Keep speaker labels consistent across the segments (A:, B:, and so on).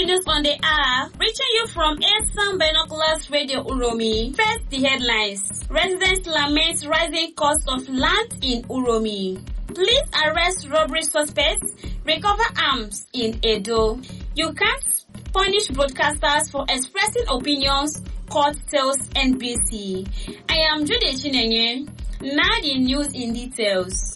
A: country news on the hour, reaching you from Esan Binoculars Radio Uromi. First, the headlines. Residents lament rising cost of land in Uromi. Police arrest robbery suspects, recover arms in Edo. You can't punish broadcasters for expressing opinions, court tells NBC. I am Jude Chinenye. Now the news in details.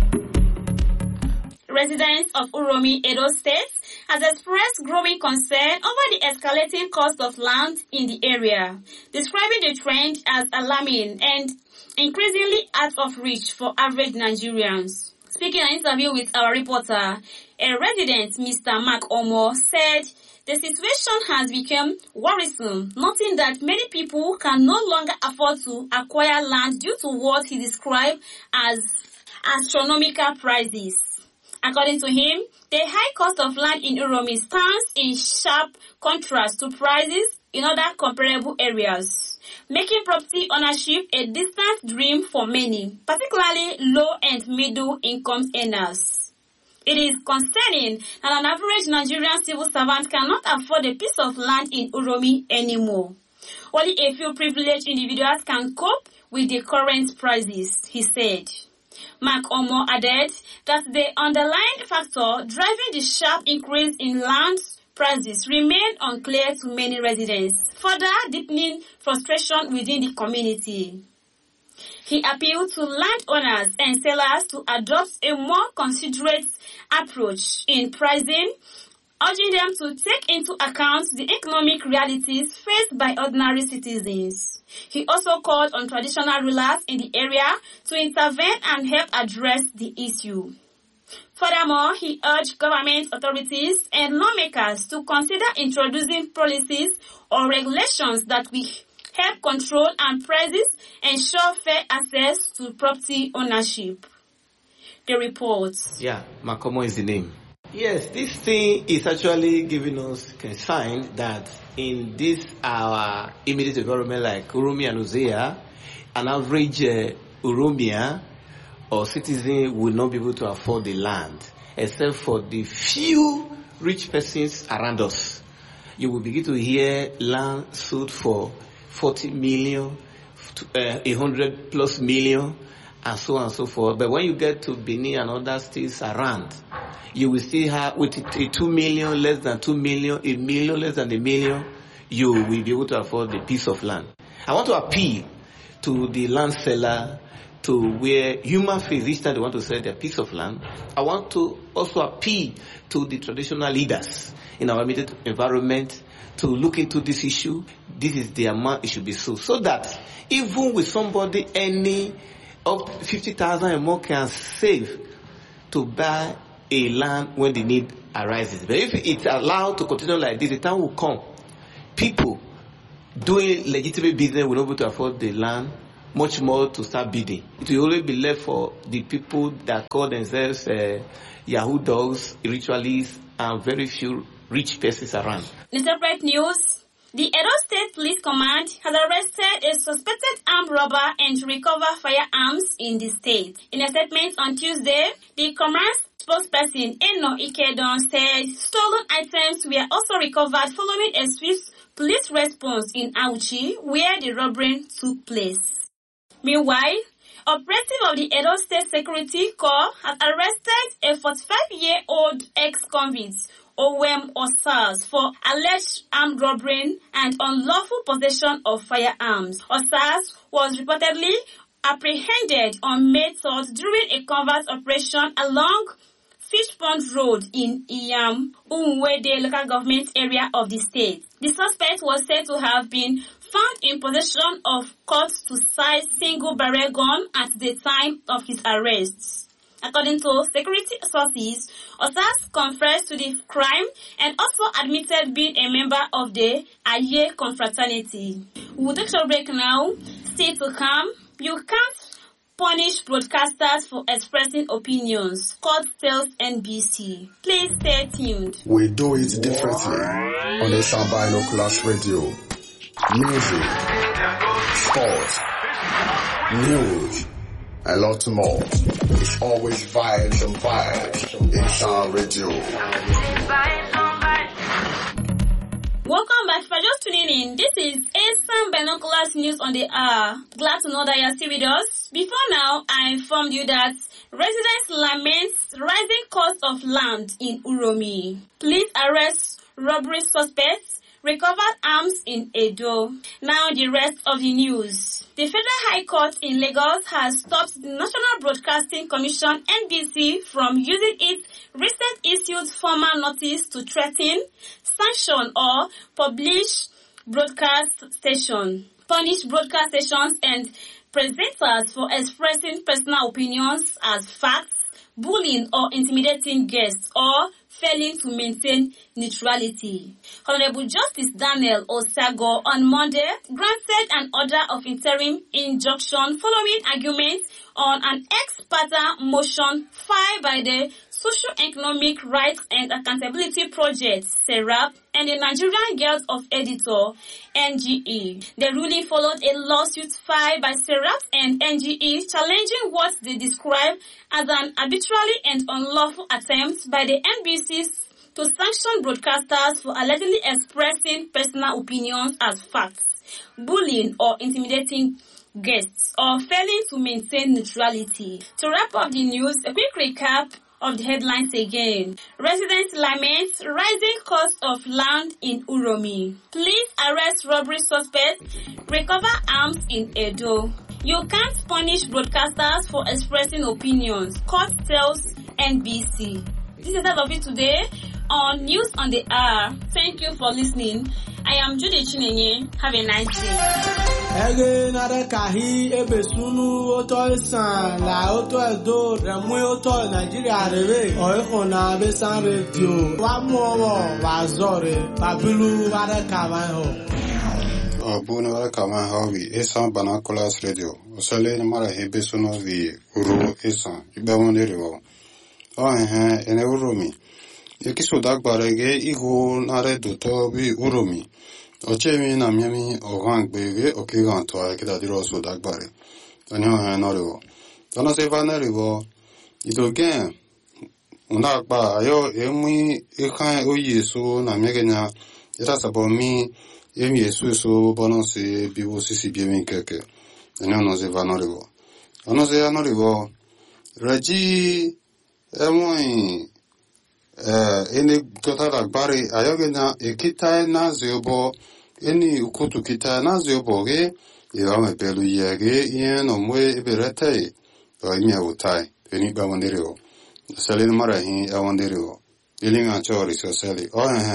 A: Residents of Uromi, Edo State, has expressed growing concern over the escalating cost of land in the area, describing the trend as alarming and increasingly out of reach for average Nigerians. Speaking in an interview with our reporter, a resident, Mr. Mark Omo, said the situation has become worrisome, noting that many people can no longer afford to acquire land due to what he described as astronomical prices. According to him, the high cost of land in Uromi stands in sharp contrast to prices in other comparable areas, making property ownership a distant dream for many, particularly low and middle income earners. It is concerning that an average Nigerian civil servant cannot afford a piece of land in Uromi anymore. Only a few privileged individuals can cope with the current prices, he said. Mark Omo added that the underlying factor driving the sharp increase in land prices remained unclear to many residents, further deepening frustration within the community. He appealed to landowners and sellers to adopt a more considerate approach in pricing, urging them to take into account the economic realities faced by ordinary citizens. He also called on traditional rulers in the area to intervene and help address the issue. Furthermore, he urged government authorities and lawmakers to consider introducing policies or regulations that will help control and prices, ensure fair access to property ownership. The report.
B: Yeah, Makomo is the name. Yes, this thing is actually giving us a sign that in this our immediate environment like Uromi and Hosea, an average Uromia or citizen will not be able to afford the land, except for the few rich persons around us. You will begin to hear land sold for 40 million, 100 plus million, and so on and so forth. But when you get to Benin and other states around, you will see how with a 2 million, less than 2 million, a million, less than a million, you will be able to afford the piece of land. I want to appeal to the land seller to where human face each time they want to sell their piece of land. I want to also appeal to the traditional leaders in our immediate environment to look into this issue. This is the amount it should be sold, so that even with somebody any of 50,000 and more can save to buy a land when the need arises. But if it's allowed to continue like this, the time will come. People doing legitimate business will not be able to afford the land, much more to start bidding. It will only be left for the people that call themselves Yahoo dogs, ritualists, and very few rich persons around.
A: In separate news, the Edo State Police Command has arrested a suspected armed robber and recovered firearms in the state. In a statement on Tuesday, the command's spokesperson Eno Ikedon said stolen items were also recovered following a swift police response in Auchi, where the robbery took place. Meanwhile, operative of the Edo State Security Corps has arrested a 45-year-old ex-convict, Owem Osas, for alleged armed robbery and unlawful possession of firearms. Osas was reportedly apprehended on May 3rd during a covert operation along Fish Pond Road in Iyam, Umwede local government area of the state. The suspect was said to have been found in possession of cut-to-size single-barrel gun at the time of his arrest. According to security sources, Osas confessed to the crime and also admitted being a member of the Aye confraternity. We'll take a break now. Stay to come. You can't punish broadcasters for expressing opinions. Court tells NBC. Please stay tuned.
C: We do it differently on Esan Binoculars Radio. Music, sports, news, and lots more. It's always vibes and vibes. Esan Radio.
A: Welcome back. If you're just tuning in, this is ASAM Binoculars News on the Hour. Glad to know that you're still with us. Before now, I informed you that residents lament rising cost of land in Uromi. Police arrest robbery suspects, recovered arms in Edo. Now the rest of the news. The Federal High Court in Lagos has stopped the National Broadcasting Commission (NBC) from using its recent issued formal notice to threaten, sanction or punish broadcast stations and presenters for expressing personal opinions as facts, bullying or intimidating guests, or failing to maintain neutrality. Honorable Justice Daniel Osago on Monday granted an order of interim injunction following arguments on an ex parte motion filed by the Socio-Economic Rights and Accountability Project, SERAP, and the Nigerian Guild of Editors, NGE. The ruling followed a lawsuit filed by SERAP and NGE challenging what they describe as an arbitrary and unlawful attempt by the NBC to sanction broadcasters for allegedly expressing personal opinions as facts, bullying or intimidating guests, or failing to maintain neutrality. To wrap up the news, a quick recap of the headlines again. Residents lament rising cost of land in Uromi. Police arrest robbery suspects, recover arms in Edo. You can't punish broadcasters for expressing opinions. Court tells NBC. This is all of it today on News on the Hour. Thank you for listening. I am Judy Chinenye. Have a nice day.
D: Ege nare kahi ebe sunu oto isan la oto edo remu oto Nigeria rebe oiko na besan radio wa mu owo wa zore babilu ware kaman ho.
E: Bunu ware kaman ho vi ASAM Binoculars Radio. Osele ni mara hebe sunu vi uru isan ibe wonere wo. Ene Uromi. Yekiso dagbarege igo nare doto bi Uromi. Ochemi na miami ogangbege okigan to akidadiro so dagbare. Anyo hanoriwo. Dona se vaneriwo. Idogen unagba ayo emi ekan oyeso na megenya eta sabomi emi yesu so bonose bibo sisi biemi keke. Anyo no se vanoriwo. Ono se anoriwo. Raji emoi ene kota dagbare ayogena ekita na zebo eni ukutu kita na zebo ge irame pelu yege yen omwe iberete o imya utai eni bamondereo selin marahi awandereo ilinga chori so seli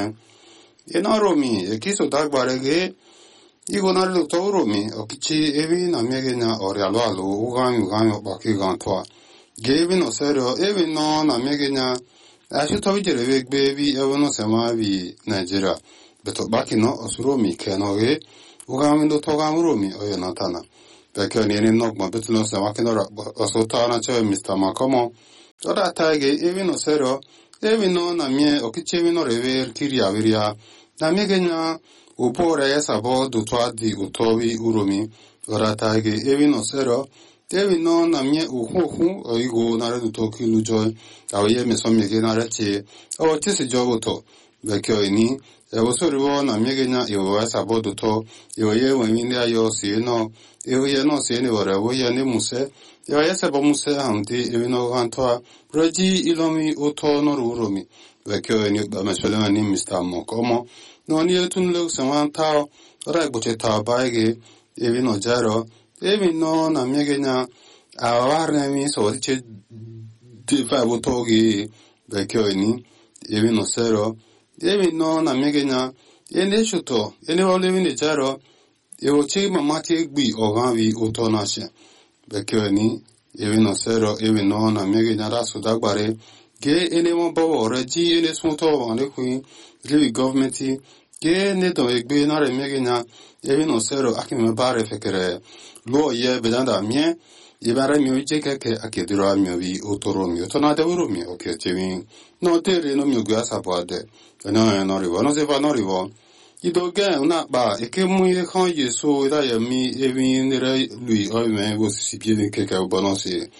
E: ena romi ekiso dagbare ge igonar lo toromi okichi evi na megena orialo alo ugan baki gantwa gevi no serio evi no na megena Ashu tovijere baby ewono sema vi Nigeria beto bakino osuromi kenoge ugamindo togamuromi oyonatana beke nini nokma betulo sema kino osotana che Mr. Makomo oda tage evino sero evino na mie okichevi no rever kiria viria na megenya upore sabo dutwa di utovi uromi oda tage evino sero Devi no na mie uhuhu oigo nare dutoki lujoy awie mesomige nare che o tisi jogoto bekyo ini ebosoriwo na miegenya iwo sabo duto iwo ye weminde ayo sino iwo ye no sino wore ye ne muse iwo ye sabo muse hamti evino gantoa roji ilomi uto no ruromi bekyo ini bamesole ni Mr. Mokomo no ni etunle samanta ora boche ta baige evino jaro Evi no na miegenya awarne mi so dice di fa botogi vecchio ini evi no sero evi no na miegenya ene chuto ene volevi ne jaro e o che mamati gbi oganvi otonashe vecchio ini evi no sero evi no na miegenya ra so dagbare ge ene mo bowo reji ene smuto ane kuin rivi governmenti ge ne do egbe na re miegenya evi no sero akime bare fekere Lo ye bedanda mie ibara mi ujeke ke akedura mi vi otoromi otonade uromi okechemi no tere no mi gwa sabode no rivo no se va no rivo idoge una ba ekemu ye kan yeso ida ye mi evi nere lui o me go si bien ke ka bononsi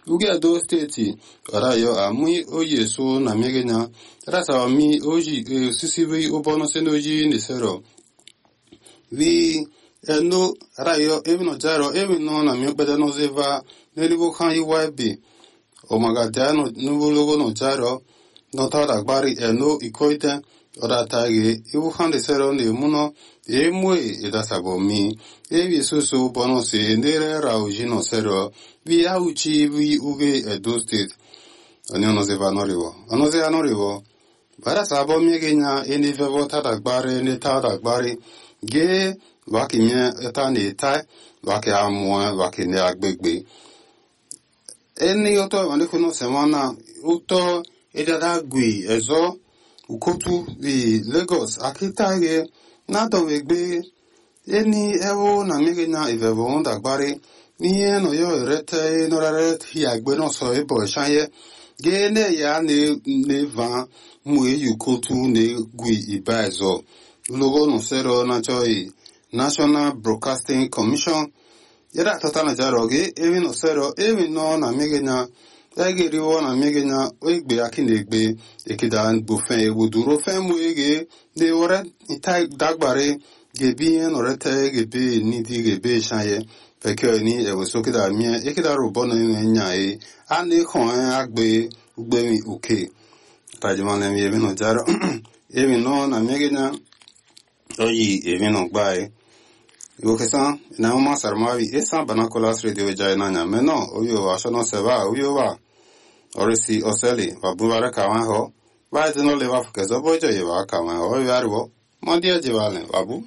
E: uge Edo steeti orayo amui oye so na megenya rasa mi oji sisibi obono senoji nisero vi eno rayo evino jaro evino na mi beda no zeva nelibo kan iwabi o magadano nuvulogo no jaro no tada gbari eno ikoite ora tage ibu kan de sero ne muno emwe edasabo mi evi susu bono se nere raujino sero vi auchi vi uge Edo state oni ono zeva norivo bara sabo megenya eni vevo tada gbari ne tada gbari ge waki mie eta ne tai waki amwe waki ne agbegbe eni oto wande kuno semana uto edada gui ezo ukotu vi Lagos akitage nado wegbe eni ewo na megenya ivevo onda gbari niye no yo rete no raret hi agbe no so ebo shanye ge ne ya ne van mu yukotu ne gui ibazo logo no sero na choi National Broadcasting Commission yada tatana jaroge evi no sero evi no na megenya ege riwo na megenya egbe akinegbe ekida bufen ewuduro femu ege de ore itai dagbare gebi no rete gebe nidi gebe shaye feke ni ewosokida mi ekida robo no nya e ani khon agbe ugbe mi uke tajimane mi evi no jaro evi no na megenya oyi evi no gbae Yokesan, na uma sarmavi esa banakolas radio jainanya meno oyo ashono seva oyo wa orisi oseli babuvara kawanho ba dino leva fukezo bojo yewa kawanho yarwo mondia jewale babu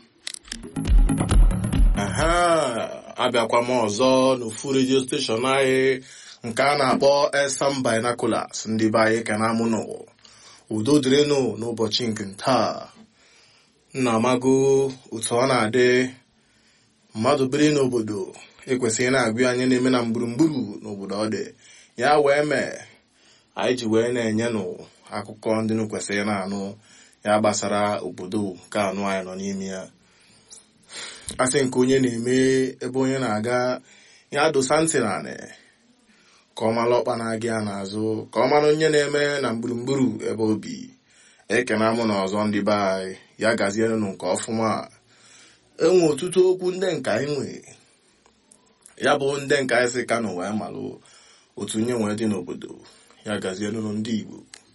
F: abịakwa m ọzọ n'ofu radio station anyị nke a na-akpọ Esam Binoculars ndị be anyị ka na-amụ n'ụwa udo dịrịnụ n'ụbọchị nke taa nna amago otu ọ na-adị mmadụ biri n'obodo ekwesịghị na-agụ anyị na-eme na gburugburu n'obodo ọ dị ya wee mee anyị ji wee na-enye n'akụkọ ndị kwesịrị na-anụ ya gbasara obodo nke anụ anyị nọ n'ime ya asị nke onye na-eme ebe onye na-aga ya dosa ntị naanị ka ọ mara ọkpa na-aga ya n'azụ ka ọ mara onye na-eme na gburugburu ebe obi ekena mụ na ọzọ ndị be anyị ya gazienụ nke ọfụma enwe ọtụtụ okwu ndị nka anyị nwe ya bụ ndị nka anyị si Kano wee malụ otu nye nwee dị n'obodo ya gazienụ ndị Igbo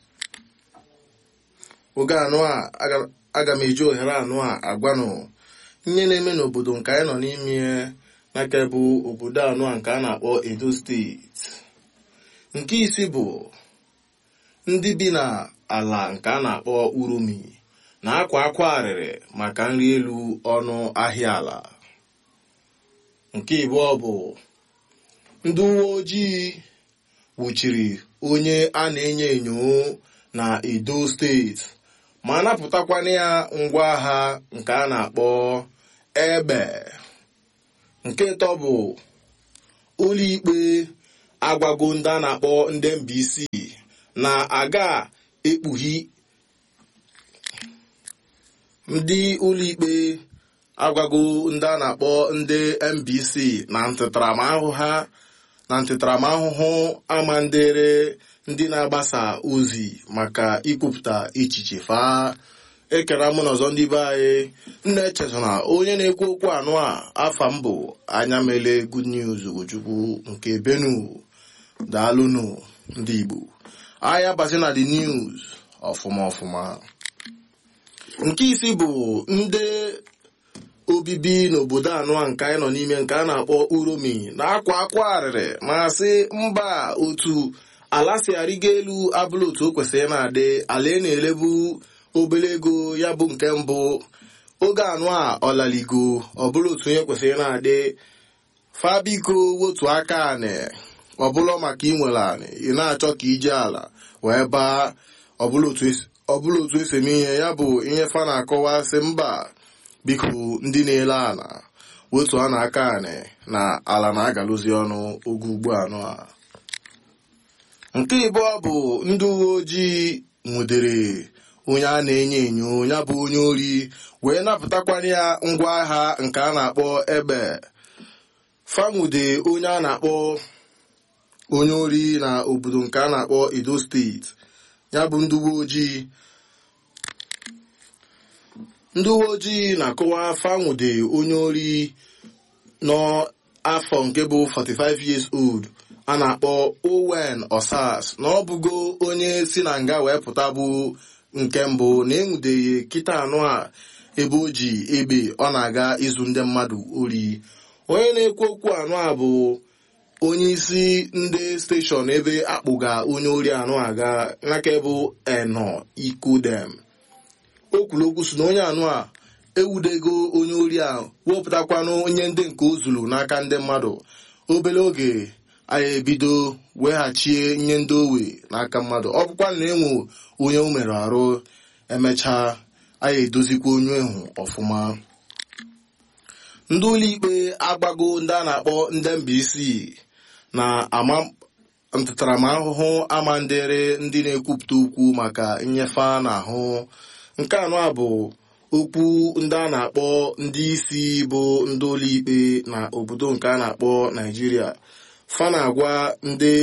F: oge anụ a aga m eji ohere anụ a agwanụ nye na-eme n'obodo nke anyị nọ n'ime n'aka bụ obodo anụ a nke a na-akpọ Edo steeti nke isi bụ ndị bi na ala nke a na-akpọ Uromi na-akwa akwa arịrị maka nri elu ọnụ ahịa ala nke ịbụọ bụ ndị uwe ojii nwụchiri onye a na-enyo enyo na Edo steeti ma napụtakwana ya ngwa agha nke a na-akpọ egbe nke ịtọ bụ ụlọikpe agwago ndị a na-akpọ ndị Mbaise na-aga ekpughi ndị ụlọikpe agwago ndị a na-akpọ ndị Mbaise na ntịtaramahụhụ amandere ndị na-agbasa ozi maka ikwupụta echiche fa ekere mụ n'ọzọ ndị be anyị nna echetana onye na-ekwu okwu anụ a afa mbụ anya mele Good News Ugochukwu nke Benue daalụnụ ndị Igbo anya basi na the news ọfụma nke isi bụ ndị obibi n'obodo anụ a nke anyị nọ n'ime nke a na-akpọ Uromi na-akwa akwa arịrị ma sị mba otu ala si arịgo elu abụla otu o kwesịrị na-adị ala na-elebu obere ego ya bụ nke mbụ oge anụ a ọlaligo ọbụla otu onye kwesịrị na-adị fabiko wotu aka anị ọbụla maka inwere anị ị na-achọ ka ije ala wee baa ọbụla otu esi eme ihe ya bụ ihe fa na-akọwa sị mba biko ndị na-ele ala wotu a na-aka anị na ala na-agalụzi ọnụ oge ugbu anụ a nke ịbụọ bụ ndị uwe ojii nwụdere onye a na-enyo enyo ya bụ onye ori wee napụtakwanye ya ngwa agha nke a na-akpọ egbe fanwude onye a na-akpọ onye ori na obodo nke a na-akpọ Edo steeti. Ya bụ ndị uwe ojii na-akọwa fanwude onye ori n'afọ nke bụ 45 years old a na-akpọ Owen Osas na ọ bụgo onye si na nga wee pụta bụ nke mbụ na enwudeghị kịta anụ a ebe o ji egbe ọ na-aga ịzụ ndị mmadụ ori. Onye na-ekwu okwu anụ a bụ onye isi ndị steshọn ebe akpụga onye ori anụ aga n'aka bụ Eno Ikodem. O kwuru okwu si na onye anụ a ewudego onye ori a wepụtakwanụ onye ndị nke o zuru n'aka ndị mmadụ. Obere oge anyị ebido weghachie nye ndị owe n'aka mmadụ. Ọ bụkwa na enwe onye o mere arụ emechaa anyị edozikwa onye ahụ ọfụma. Ndị ụlọikpe agbago ndị a na-akpọ ndị Mbaise na ama ntaramahụhụ amandere ndị na-ekwupụta okwu maka nnyefe n'ahụ. Nke anọ a bụ okwu ndị a na-akpọ ndị isi bụ ndị ụlọikpe na obodo nke a na-akpọ Naijiria. Fa na-agwa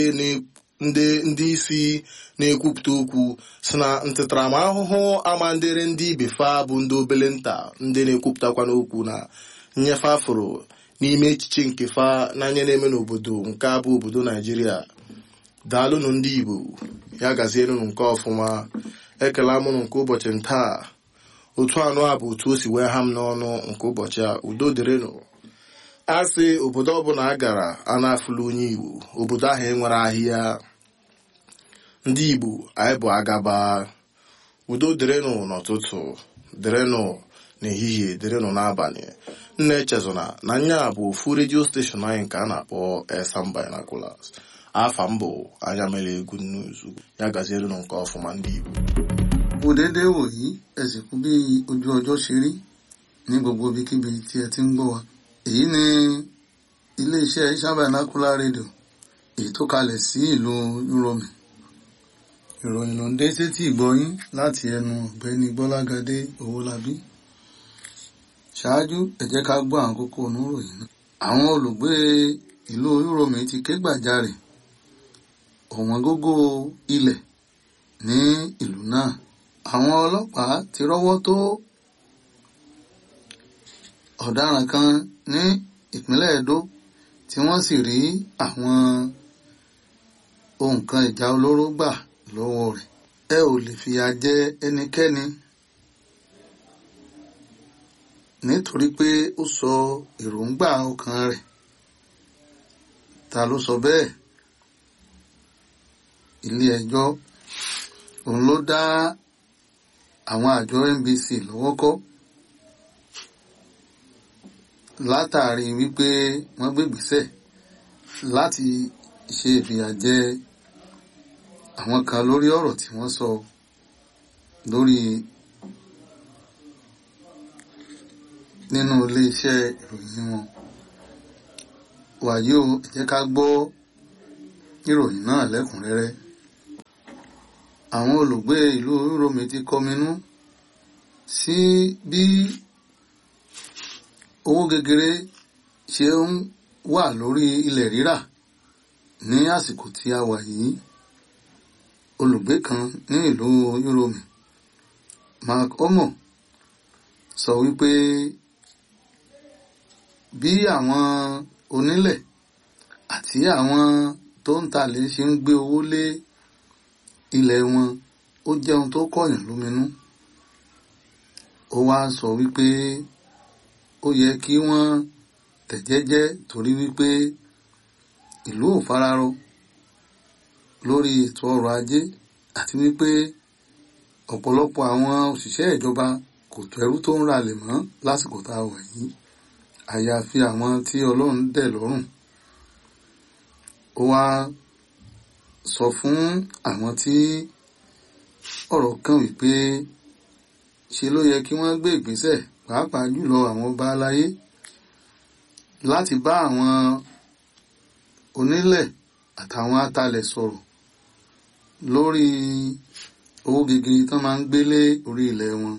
F: ndị isi na-ekwupụta okwu si na ntaramahụhụ amandere ndị ibe fa bụ ndị obele nta ndị na-ekwupụtakwa n'okwu na nnyefe afụrụ n'ime echiche nke fa n'anya na-eme n'obodo nke a bụ obodo Naijiria. Daalụnụ ndị Igbo, ya gazierenụ nke ọfụma. Ekele amụnụ nke ụbọchị ntaa. Otu anụ a bụ otu o si wee ha m n'ọnụ nke ụbọchị a. Udo dịrịnụ. A sị obodo ọbụla a gara a na-afụlụ onye Igbo, obodo ahụ enwere ahịa. Ndị Igbo anyị bụ agaba. Udo dịrịnụ n'ụtụtụ, dịrịnụ n'ehihie, dịrịnụ n'abalị. Nna echezona na nya bụ ofu redio steshọn anyị nke a na-akpọ Esan Binoculars. Afa mbụ anya mere egwu nnuzu. Ya gazierenụ nke ọfụma ndị Igbo.
G: Òdédé wòyí ẹ̀sìnkú bí ojú ọjọ́ ṣe rí ní gbogbo ibikíbi tí ẹ ti ń gbọ́ wa. Èyí ni ilé-iṣẹ́ Esan Binocular rédíò èyí tó kalẹ̀ sí ìlú Uromi. Ìròyìn ló ń dé sétí ìgbọ́yín láti ẹnu ọ̀gbẹ́ni Gbọ́lágadé Owólabí. Ṣáájú ẹ jẹ́ ká gbọ́ àwọn kókó oníròyìn náà. Àwọn olùgbé ìlú Uromi ti ké gbàjarè ọ̀wọ́n gógó ilẹ̀ ní ìlú náà. Àwọn ọlọ́pàá ti rọ́wọ́ tó ọ̀daràn kan ní ìpínlẹ̀ Edo tí wọ́n sì rí àwọn nǹkan ìjà olóró gbà lọ́wọ́ rẹ̀. Ẹ ò lè fìyà jẹ ẹnikẹ́ni nítorí pé ó sọ èròǹgbà ọkàn rẹ̀. Ta ló sọ bẹ́ẹ̀? Ilé ẹjọ́ òun ló dá àwọn àjọ NBC lọ́wọ́ kọ́ látàrí wípé wọ́n gbégbèsẹ̀ láti ṣe ìfìyàjẹ àwọn kan lórí ọ̀rọ̀ tí wọ́n sọ lórí nínú ilé-iṣẹ́ ìròyìn wọn. Wàyí o, ẹ jẹ́ ká gbọ́ ìròyìn náà lẹ́kùnrẹ́rẹ́. Àwọn olùgbé ìlú Uromi ti kọminú sí bí owó gegere ṣe ń wà lórí ilẹ̀ rírà ní àsìkò tí a wà yìí. Olùgbé kan ní ìlú Uromi, Mark Omo, sọ wípé bí àwọn onílẹ̀ àti àwọn tó ń talẹ̀ ṣe ń gbé owó lé ilẹ̀ wọn ó jẹ́ ohun tó kọ̀yàn lóminú. Ó wá sọ wípé ó yẹ kí wọ́n tẹ̀jẹ́jẹ́ torí wípé ìlú ò fararọ lórí ètò ọrọ̀ ajé àti wípé ọ̀pọ̀lọpọ̀ àwọn òṣìṣẹ́ ìjọba kò tó ẹrú tó ń ralẹ̀ mọ́ lásìkò tá a wà yìí, àyàfi àwọn tí Ọlọ́run dẹ̀ lọ́rùn. Ó wá sọ fún àwọn tí ọ̀rọ̀ kàn wípé ṣe ló yẹ kí wọ́n gbé ìgbésẹ̀, pàápàá jùlọ àwọn ọba aláyé, láti bá àwọn onílẹ̀ àtàwọn atalẹ̀ sọ̀rọ̀ lórí owó gegere tán máa ń gbélé orí ilẹ̀ wọn.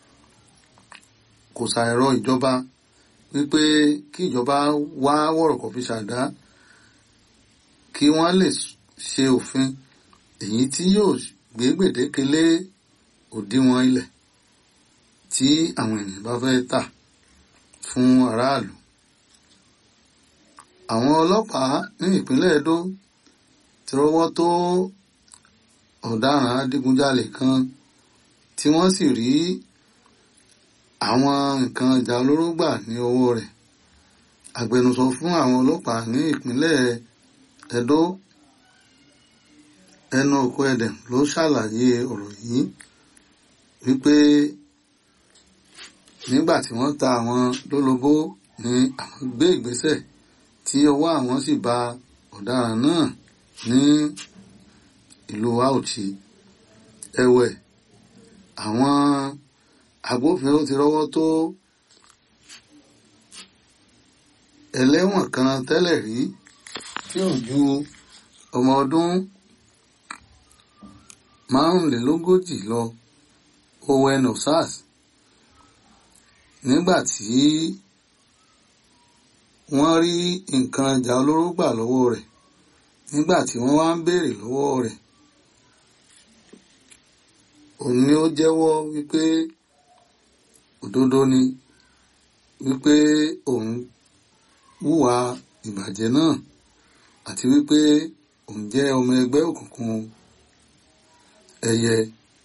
G: Kò ṣàìrọ̀ ìjọba wípé kí ìjọba wá wọ̀rọ̀kọ̀ fi ṣàdá kí wọ́n lè ṣe òfin èyí tí yóò gbé gbèdéke lé òdiwọ̀n ilẹ̀ tí àwọn ènìyàn bá fẹ́ tà fún aráàlú. Àwọn ọlọ́pàá ní ìpínlẹ̀ Edo ti rọ́wọ́ tó ọ̀daràn adigunjalè kan tí wọ́n sì rí àwọn nǹkan ìjà olóró gbà ní ọwọ́ rẹ̀. Agbẹnusọ fún àwọn ọlọ́pàá ní ìpínlẹ̀ Edo Enoch Edem ló ṣàlàyé ọ̀rọ̀ yìí wípé nígbà tí wọ́n ta àwọn lólobó ni àwọn gbé ìgbésẹ̀ tí ọwọ́ àwọn sì bá ọ̀daràn náà ní ìlú Auchi. Ẹ̀wẹ̀, àwọn agbófinró ti rọ́wọ́ tó ẹlẹ́wọ̀n kan tẹ́lẹ̀ rí tí ò ju ọmọ ọdún 45 lọ, Owen Osas, nígbà tí wọ́n rí nǹkan ìjà olóró gbà lọ́wọ́ rẹ̀. Nígbà tí wọ́n wá ń béèrè lọ́wọ́ rẹ̀, òun ni ó jẹ́wọ́ wípé òdodo ni wípé òun hùwà ìbàjẹ́ náà àti wípé òun jẹ́ ọmọ ẹgbẹ́ òkùnkùn ẹyẹ.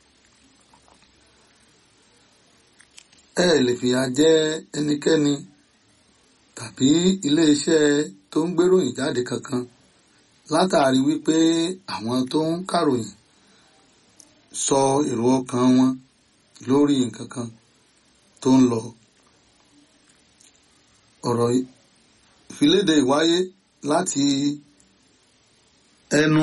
G: Ẹ lè fìyà jẹ ẹnikẹ́ni tàbí iléeṣẹ́ tó ń gbéròyìn jáde kankan látàrí wípé àwọn tó ń kàròyìn sọ èrò ọkàn wọn lórí nǹkan kan tó ń lọ. Ọ̀rọ̀ ìfiléde ìwáyé láti ẹnu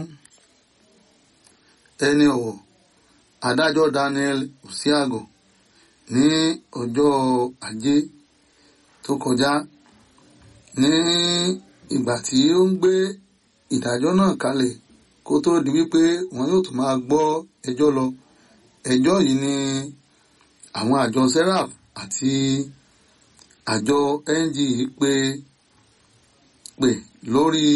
G: ẹni ọ̀wọ̀ adájọ́ Daniel Usiago ní ọjọ́ Ajé tó kọjá, ní ìgbà tí ó ń gbé ìdájọ́ náà kalẹ̀ kó tó di wípé wọn yóò tún máa gbọ́ ẹjọ́ lọ. Ẹjọ́ yìí ni àwọn àjọ Serap àti àjọ NG pè lórí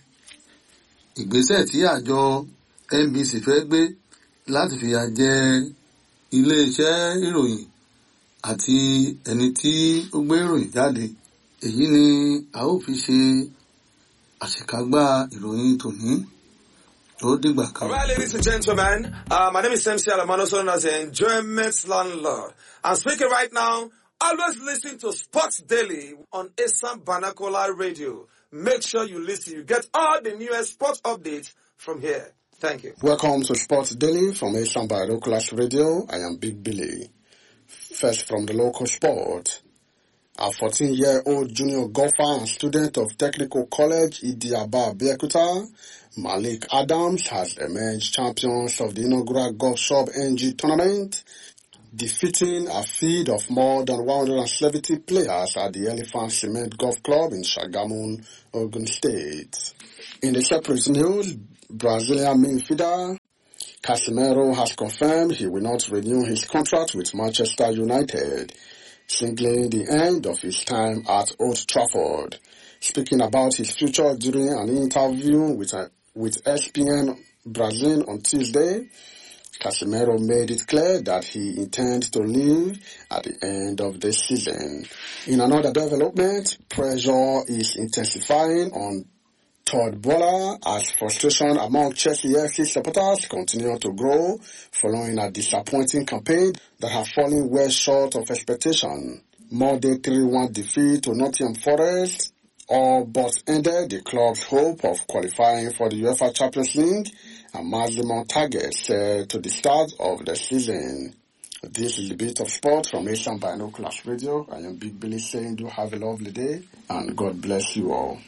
G: ìgbésẹ̀ tí àjọ NBC fẹ́ gbé láti fìyà jẹ iléeṣẹ́ ìròyìn àti ẹni tí ó gbé ìròyìn jáde. Èyí ni a ó fi ṣe àṣekágbá ìròyìn tòní. Ó dìgbà kan.
H: All right, ladies and gentlemen, my name is MC Alamano, known as the Enjoyment Landlord. I'm speaking right now. Always listen to Sports Daily on Esan Banakola Radio. Make sure you listen. You get all the newest sports updates from here. Thank you.
C: Welcome to Sports Daily from Esan Banakola Radio. I am Big Billy. First from the local sport. A 14-year-old junior golfer and student of Technical College Idiaba Abeokuta, Malik Adams, has emerged champions of the inaugural Golf Sub NG tournament, defeating a field of more than 170 players at the Elephant Cement Golf Club in Shagamun, Ogun State. In the separate news, Brazilian midfielder Casemiro has confirmed he will not renew his contract with Manchester United, signaling the end of his time at Old Trafford. Speaking about his future during an interview with ESPN Brazil on Tuesday, Casemiro made it clear that he intends to leave at the end of the season. In another development, pressure is intensifying on Todd Boehly as frustration among Chelsea FC supporters continue to grow following a disappointing campaign that have fallen well short of expectation. Monday 3-1 defeat to Nottingham Forest all but ended the club's hope of qualifying for the UEFA Champions League and maximum target set to the start of the season. This is the bit of sport from Asian Binoculars Radio. I am Big Billy saying do have a lovely day and God bless you all.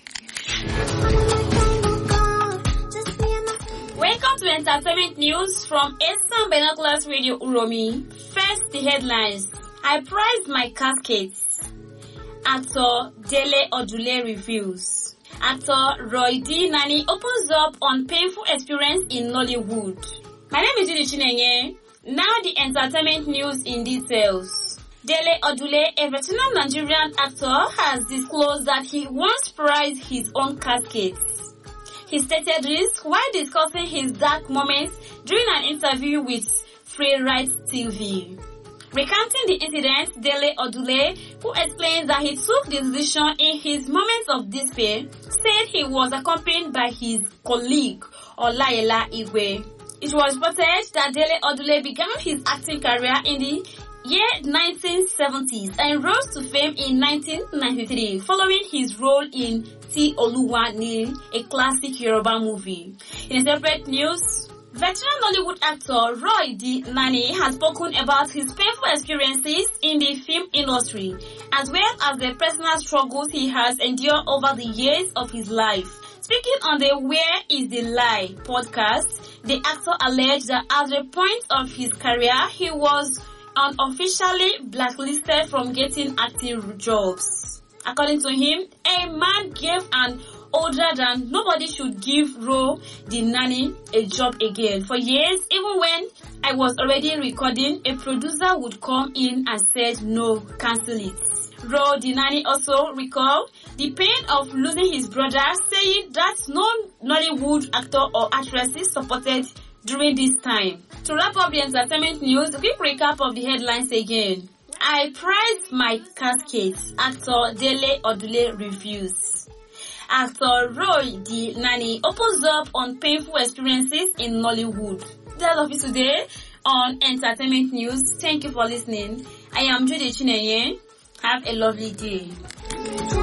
A: Welcome to Entertainment News from Eastern Binoculars Radio Uromi. First, the headlines. I prized my caskets. Actor Dele Odule reveals. Actor Roy D. Nani opens up on painful experience in Nollywood. My name is Judy Chinenye. Now the entertainment news in details. Dele Odule, a veteran Nigerian actor, has disclosed that he once prized his own caskets. He stated this while discussing his dark moments during an interview with Freeride TV. Recounting the incident, Dele Odule, who explained that he took the decision in his moments of despair, said he was accompanied by his colleague, Olayela Igwe. It was reported that Dele Odule began his acting career in the year 1970s and rose to fame in 1993 following his role in Ti Oluwa Ni, a classic Yoruba movie. In a separate news, veteran Nollywood actor Roy D. Nani has spoken about his painful experiences in the film industry, as well as the personal struggles he has endured over the years of his life. Speaking on the Where is the Lie podcast, the actor alleged that at the point of his career, he was unofficially blacklisted from getting acting jobs. According to him, a man gave an order that nobody should give Ro the Nanny a job again. For years, even when I was already recording, a producer would come in and said, no, cancel it. Ro the Nanny also recalled the pain of losing his brother, saying that no Nollywood actor or actresses supported during this time. To wrap up the entertainment news, a quick recap of the headlines again. I prize my casket, actor Dele Odule reviews. Actor Roy D. Nani opens up on painful experiences in Nollywood. That's all of it today on Entertainment News. Thank you for listening. I am Judy Chinenye. Have a lovely day.